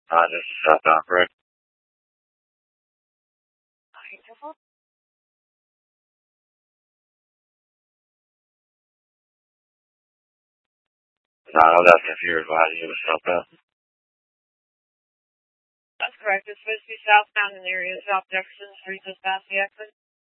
This is southbound, correct? No, I was asking if you were advising it was southbound. That's correct. It's supposed to be southbound in the area of South Jefferson Street, just past the exit.